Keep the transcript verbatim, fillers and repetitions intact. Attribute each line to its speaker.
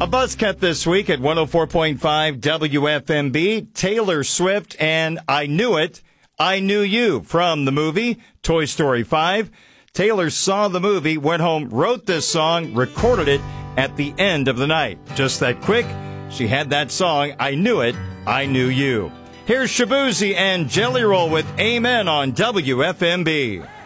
Speaker 1: A buzz cut this week at one oh four point five W F M B, Taylor Swift and I Knew It, I Knew You from the movie Toy Story five. Taylor saw the movie, went home, wrote this song, recorded it at the end of the night. Just that quick, she had that song, I Knew It, I Knew You. Here's Shaboozey and Jelly Roll with Amen on W F M B.